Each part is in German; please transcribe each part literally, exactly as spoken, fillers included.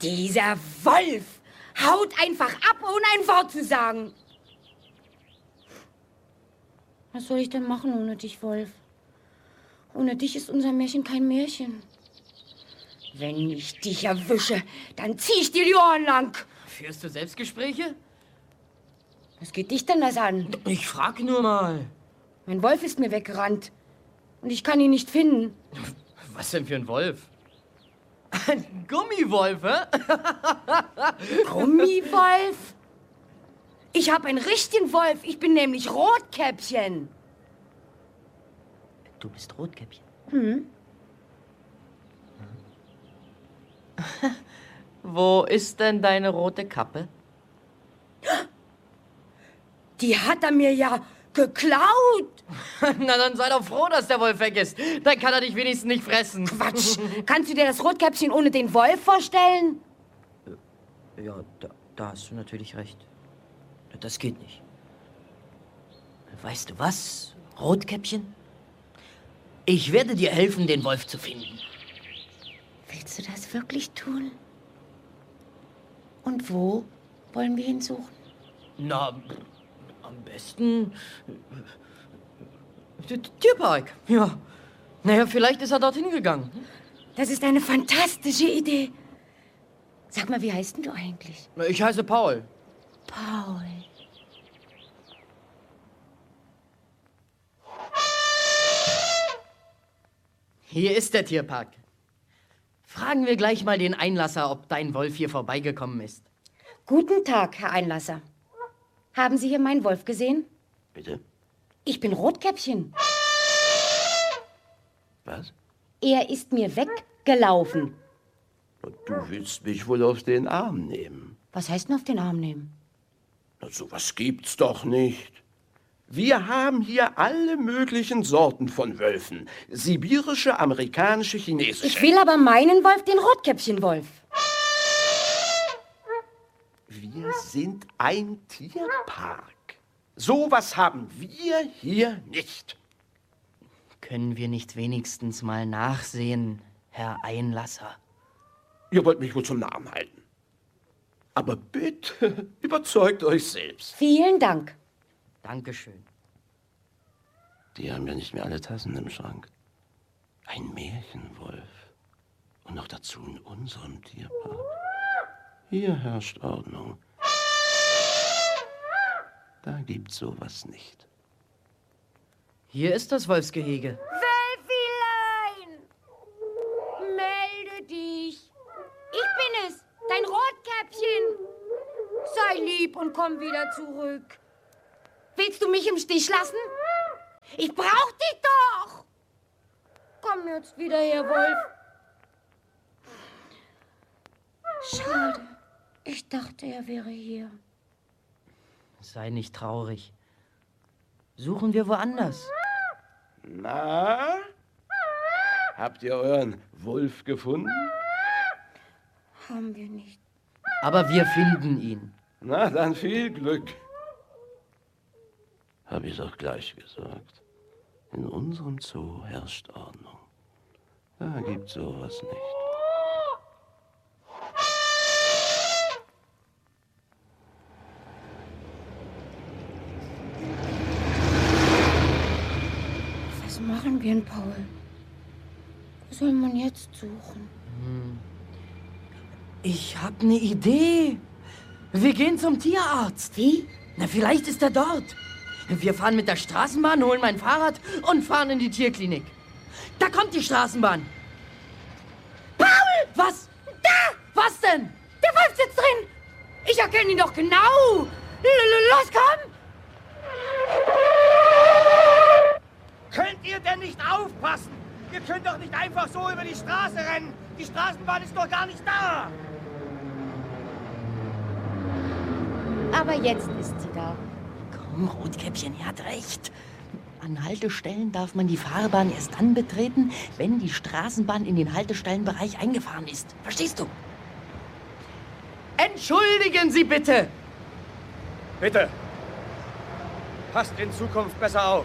Dieser Wolf haut einfach ab, ohne ein Wort zu sagen. Was soll ich denn machen ohne dich, Wolf? Ohne dich ist unser Märchen kein Märchen. Wenn ich dich erwische, dann zieh ich dir die Ohren lang. Führst du Selbstgespräche? Was geht dich denn das an? Ich frag nur mal. Mein Wolf ist mir weggerannt. Und ich kann ihn nicht finden. Was denn für ein Wolf? Ein Gummiwolf, hä? Gummiwolf? Ich habe einen richtigen Wolf. Ich bin nämlich Rotkäppchen. Du bist Rotkäppchen? Hm. Wo ist denn deine rote Kappe? Die hat er mir ja geklaut. Na, dann sei doch froh, dass der Wolf weg ist. Dann kann er dich wenigstens nicht fressen. Quatsch. Kannst du dir das Rotkäppchen ohne den Wolf vorstellen? Ja, da, da hast du natürlich recht. Das geht nicht. Weißt du was, Rotkäppchen? Ich werde dir helfen, den Wolf zu finden. Willst du das wirklich tun? Und wo wollen wir ihn suchen? Na, am besten... Tierpark, ja. Naja, vielleicht ist er dorthin gegangen. Das ist eine fantastische Idee. Sag mal, wie heißt denn du eigentlich? Ich heiße Paul. Paul. Hier ist der Tierpark. Fragen wir gleich mal den Einlasser, ob dein Wolf hier vorbeigekommen ist. Guten Tag, Herr Einlasser. Haben Sie hier meinen Wolf gesehen? Bitte? Ich bin Rotkäppchen. Was? Er ist mir weggelaufen. Du willst mich wohl auf den Arm nehmen. Was heißt denn auf den Arm nehmen? Na, sowas gibt's doch nicht. Wir haben hier alle möglichen Sorten von Wölfen. Sibirische, amerikanische, chinesische. Ich will aber meinen Wolf, den Rotkäppchenwolf. Wir sind ein Tierpark. Sowas haben wir hier nicht. Können wir nicht wenigstens mal nachsehen, Herr Einlasser? Ihr wollt mich wohl zum Narren halten. Aber bitte, überzeugt euch selbst. Vielen Dank. Dankeschön. Die haben ja nicht mehr alle Tassen im Schrank. Ein Märchenwolf. Und noch dazu in unserem Tierpark. Hier herrscht Ordnung. Da gibt's sowas nicht. Hier ist das Wolfsgehege. Wölfilein! Melde dich. Ich bin es, dein Rotkäppchen. Sei lieb und komm wieder zurück. Willst du mich im Stich lassen? Ich brauch dich doch. Komm jetzt wieder her, Wolf. Schade. Ich dachte, er wäre hier. Sei nicht traurig. Suchen wir woanders. Na? Habt ihr euren Wolf gefunden? Haben wir nicht. Aber wir finden ihn. Na, dann viel Glück. Hab ich doch gleich gesagt. In unserem Zoo herrscht Ordnung. Da gibt's sowas nicht. Was machen wir denn, Paul? Wo soll man jetzt suchen? Ich hab ne Idee. Wir gehen zum Tierarzt. Wie? Na, vielleicht ist er dort. Wir fahren mit der Straßenbahn, holen mein Fahrrad und fahren in die Tierklinik. Da kommt die Straßenbahn. Paul! Was? Da! Was denn? Der Wolf sitzt drin! Ich erkenne ihn doch genau! L -l Los, komm! Könnt ihr denn nicht aufpassen? Ihr könnt doch nicht einfach so über die Straße rennen. Die Straßenbahn ist doch gar nicht da. Aber jetzt ist sie da. Komm, Rotkäppchen, er hat recht. An Haltestellen darf man die Fahrbahn erst dann betreten, wenn die Straßenbahn in den Haltestellenbereich eingefahren ist. Verstehst du? Entschuldigen Sie bitte! Bitte. Passt in Zukunft besser auf.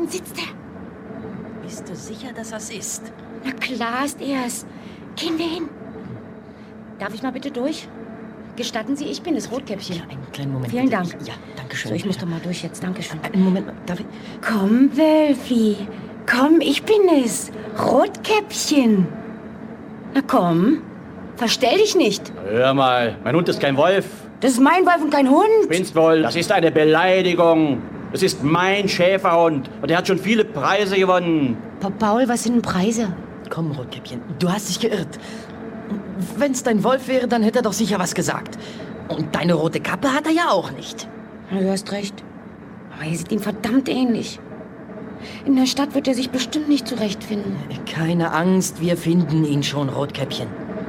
hinten sitzt er. Bist du sicher, dass das ist? Na klar ist er's. Gehen wir hin. Darf ich mal bitte durch? Gestatten Sie, ich bin das Rotkäppchen. Ja, einen kleinen Moment. Vielen bitte. Dank. Ich, ja, danke schön. So, ich muss doch mal durch jetzt. Dankeschön. Einen Moment, darf ich? Komm, Wölfi. Komm, ich bin es. Rotkäppchen. Na komm. Verstell dich nicht. Hör mal, mein Hund ist kein Wolf. Das ist mein Wolf und kein Hund. Spinnst wohl, das ist eine Beleidigung. Es ist mein Schäferhund und er hat schon viele Preise gewonnen. Pa Paul, was sind denn Preise? Komm, Rotkäppchen, du hast dich geirrt. Wenn's dein Wolf wäre, dann hätte er doch sicher was gesagt. Und deine rote Kappe hat er ja auch nicht. Na, du hast recht. Aber ihr seht ihm verdammt ähnlich. In der Stadt wird er sich bestimmt nicht zurechtfinden. Keine Angst, wir finden ihn schon, Rotkäppchen.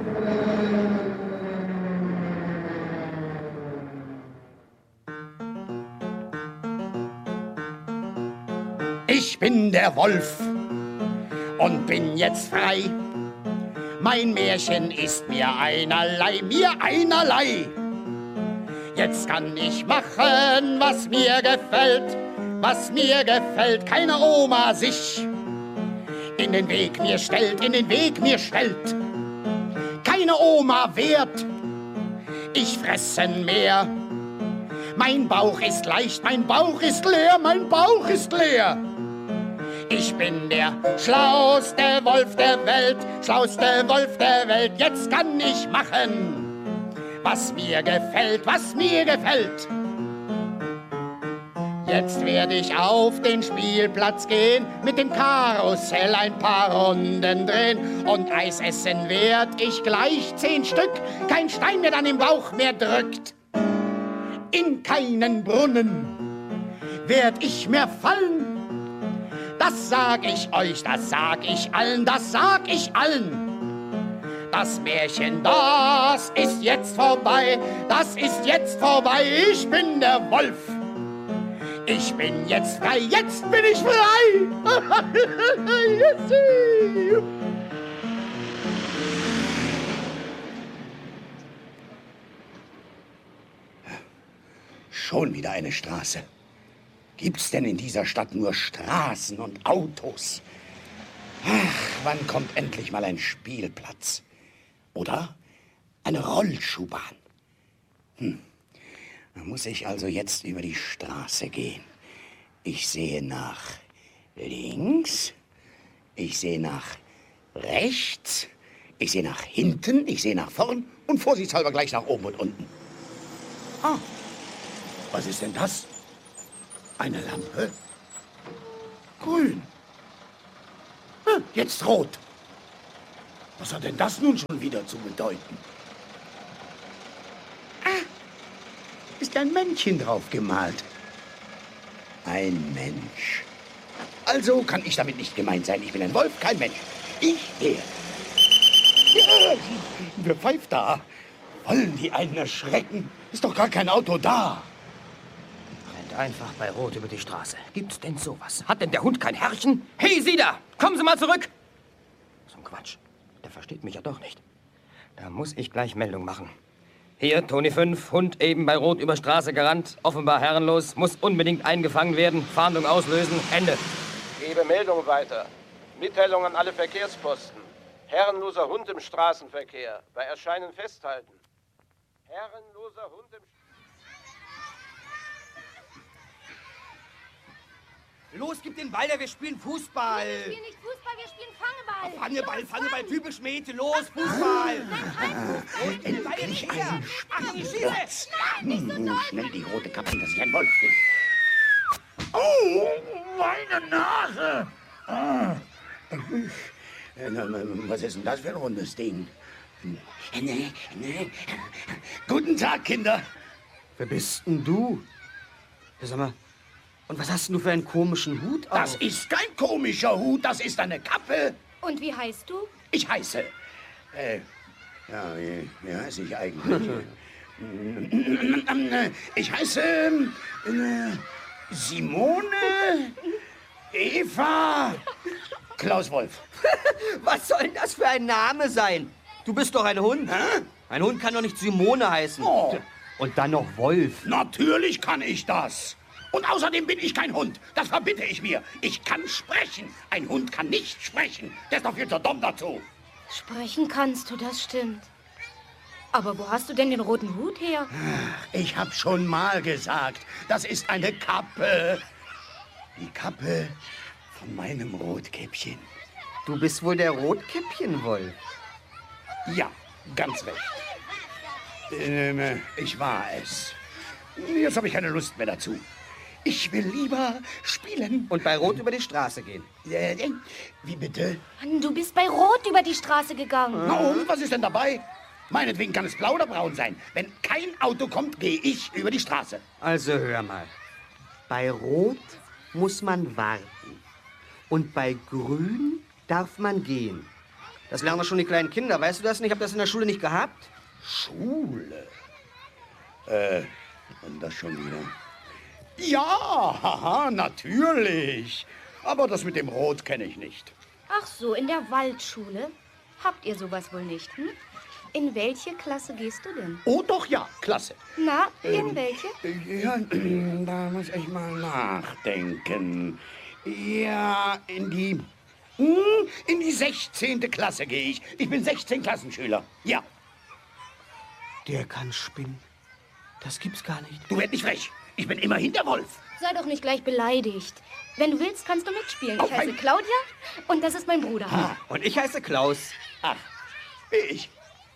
Ich bin der Wolf und bin jetzt frei. Mein Märchen ist mir einerlei, mir einerlei. Jetzt kann ich machen, was mir gefällt, was mir gefällt. Keine Oma sich in den Weg mir stellt, in den Weg mir stellt. Keine Oma wehrt, ich fressen mehr. Mein Bauch ist leicht, mein Bauch ist leer, mein Bauch ist leer. Ich bin der schlauste Wolf der Welt, schlauste Wolf der Welt. Jetzt kann ich machen, was mir gefällt, was mir gefällt. Jetzt werde ich auf den Spielplatz gehen, mit dem Karussell ein paar Runden drehen. Und Eis essen werd ich gleich zehn Stück, kein Stein mir dann im Bauch mehr drückt. In keinen Brunnen werd ich mehr fallen. Das sag ich euch, das sag ich allen, das sag ich allen. Das Märchen, das ist jetzt vorbei, das ist jetzt vorbei. Ich bin der Wolf. Ich bin jetzt frei, jetzt bin ich frei. Schon wieder eine Straße. Gibt's denn in dieser Stadt nur Straßen und Autos? Ach, wann kommt endlich mal ein Spielplatz? Oder eine Rollschuhbahn? Hm. Da muss ich also jetzt über die Straße gehen. Ich sehe nach links, ich sehe nach rechts, ich sehe nach hinten, ich sehe nach vorn und vorsichtshalber gleich nach oben und unten. Ah, was ist denn das? Eine Lampe? Grün. Hm, jetzt rot. Was hat denn das nun schon wieder zu bedeuten? Ah, ist ein Männchen drauf gemalt. Ein Mensch. Also kann ich damit nicht gemeint sein. Ich bin ein Wolf, kein Mensch. Ich gehe. Ja, wer pfeift da? Wollen die einen erschrecken? Ist doch gar kein Auto da. Einfach bei Rot über die Straße. Gibt's denn sowas? Hat denn der Hund kein Herrchen? Hey, Sie da! Kommen Sie mal zurück! So ein Quatsch. Der versteht mich ja doch nicht. Da muss ich gleich Meldung machen. Hier, Toni fünf, Hund eben bei Rot über Straße gerannt. Offenbar herrenlos, muss unbedingt eingefangen werden. Fahndung auslösen, Ende. Gebe Meldung weiter. Mitteilung an alle Verkehrsposten. Herrenloser Hund im Straßenverkehr. Bei Erscheinen festhalten. Herrenloser Hund im... Los, gib den Ball, wir spielen Fußball. Wir spielen nicht Fußball, wir spielen Fangeball. Fangeball, Fangeball, typisch Mädchen. Los, Fußball. Nein, endlich ein Spielplatz. Nein, nicht so Hm, doll. schnell die rote Kappe, dass ich ein Wolf bin. Oh, meine Nase. Ah. Äh, na, na, Was ist denn das für ein rundes Ding? Nee, nee. Guten Tag, Kinder. Wer bist denn du? Ja, sag mal, und was hast denn du für einen komischen Hut auf? Das ist kein komischer Hut, das ist eine Kappe. Und wie heißt du? Ich heiße... Äh, ja, wie, wie heiße ich eigentlich? Ich heiße... Äh, Simone... Eva... Klaus Wolf. Was soll denn das für ein Name sein? Du bist doch ein Hund. Hä? Ein Hund kann doch nicht Simone heißen. Oh. Und dann noch Wolf. Natürlich kann ich das. Und außerdem bin ich kein Hund. Das verbitte ich mir. Ich kann sprechen. Ein Hund kann nicht sprechen. Der ist doch viel zu dumm dazu. Sprechen kannst du, das stimmt. Aber wo hast du denn den roten Hut her? Ich hab schon mal gesagt, das ist eine Kappe. Die Kappe von meinem Rotkäppchen. Du bist wohl der Rotkäppchenwolf. Ja, ganz recht. Ähm, ich war es. Jetzt habe ich keine Lust mehr dazu. Ich will lieber spielen. Und bei Rot über die Straße gehen. Äh, äh, wie bitte? Mann, du bist bei Rot über die Straße gegangen. Na und, was ist denn dabei? Meinetwegen kann es blau oder braun sein. Wenn kein Auto kommt, gehe ich über die Straße. Also hör mal. Bei Rot muss man warten. Und bei Grün darf man gehen. Das lernen schon die kleinen Kinder. Weißt du das nicht? Ich habe das in der Schule nicht gehabt. Schule? Äh, und das schon wieder? Ja, haha, natürlich. Aber das mit dem Rot kenne ich nicht. Ach so, in der Waldschule? Habt ihr sowas wohl nicht, hm? In welche Klasse gehst du denn? Oh, doch, ja, klasse. Na, in welche? Ja, da muss ich mal nachdenken. Ja, in die... Hm, in die sechzehnte Klasse gehe ich. Ich bin sechzehn Klassenschüler. Ja. Der kann spinnen. Das gibt's gar nicht. Du werd nicht frech. Ich bin immerhin der Wolf. Sei doch nicht gleich beleidigt. Wenn du willst, kannst du mitspielen. Oh, Ich heiße nein. Claudia und das ist mein Bruder. Und ich heiße Klaus. Ach, wie ich.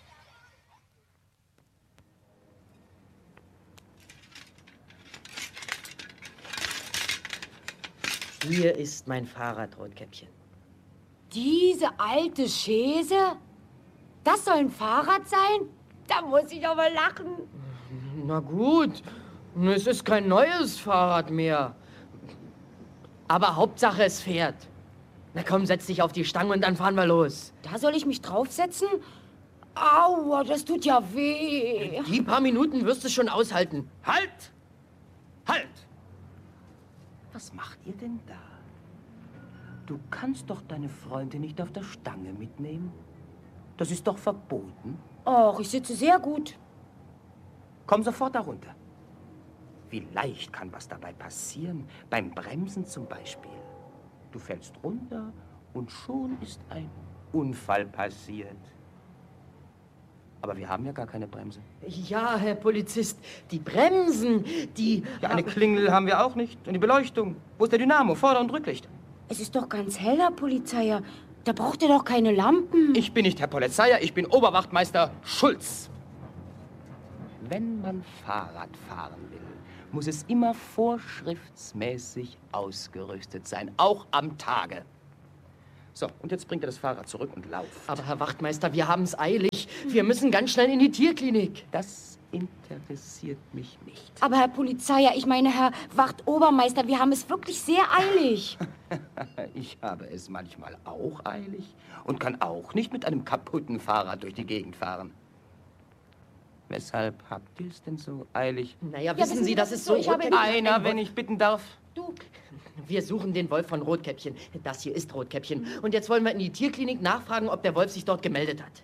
Hier ist mein Fahrrad, Rotkäppchen. Diese alte Schäse? Das soll ein Fahrrad sein? Da muss ich aber lachen. Na gut, es ist kein neues Fahrrad mehr. Aber Hauptsache, es fährt. Na komm, setz dich auf die Stange und dann fahren wir los. Da soll ich mich draufsetzen? Aua, das tut ja weh. Die paar Minuten wirst du schon aushalten. Halt! Halt! Was macht ihr denn da? Du kannst doch deine Freundin nicht auf der Stange mitnehmen. Das ist doch verboten. Och, ich sitze sehr gut. Komm sofort darunter. Wie leicht kann was dabei passieren? Beim Bremsen zum Beispiel. Du fällst runter und schon ist ein Unfall passiert. Aber wir haben ja gar keine Bremse. Ja, Herr Polizist, die Bremsen, die... Ja, eine Klingel haben wir auch nicht. Und die Beleuchtung. Wo ist der Dynamo? Vorder- und Rücklicht. Es ist doch ganz hell, Herr Polizeier. Da braucht ihr doch keine Lampen. Ich bin nicht Herr Polizeier, ich bin Oberwachtmeister Schulz. Wenn man Fahrrad fahren will, muss es immer vorschriftsmäßig ausgerüstet sein, auch am Tage. So, und jetzt bringt er das Fahrrad zurück und lauft. Aber Herr Wachtmeister, wir haben es eilig. Wir müssen ganz schnell in die Tierklinik. Das interessiert mich nicht. Aber Herr Polizeier, ich meine Herr Wachtobermeister, wir haben es wirklich sehr eilig. Ich habe es manchmal auch eilig und kann auch nicht mit einem kaputten Fahrrad durch die Gegend fahren. Weshalb habt ihr es denn so eilig? Naja, wissen Sie, das ist so... Ich habe Rotkäppchen- Einer, wenn ich bitten darf. Du, Wir suchen den Wolf von Rotkäppchen. Das hier ist Rotkäppchen. Und jetzt wollen wir in die Tierklinik nachfragen, ob der Wolf sich dort gemeldet hat.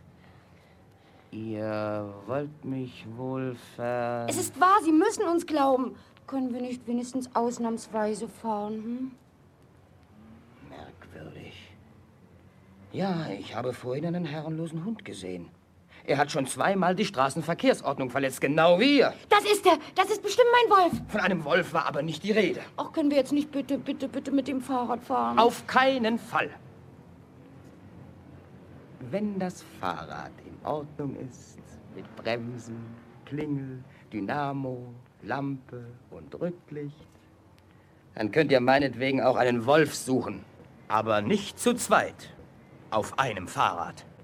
Ihr wollt mich wohl ver... es ist wahr, Sie müssen uns glauben. Können wir nicht wenigstens ausnahmsweise fahren, hm? Merkwürdig. Ja, ich habe vorhin einen herrenlosen Hund gesehen. Er hat schon zweimal die Straßenverkehrsordnung verletzt, genau wie ihr. Das ist er. Das ist bestimmt mein Wolf. Von einem Wolf war aber nicht die Rede. Ach, können wir jetzt nicht bitte, bitte, bitte mit dem Fahrrad fahren? Auf keinen Fall. Wenn das Fahrrad in Ordnung ist, mit Bremsen, Klingel, Dynamo, Lampe und Rücklicht, dann könnt ihr meinetwegen auch einen Wolf suchen. Aber nicht zu zweit auf einem Fahrrad.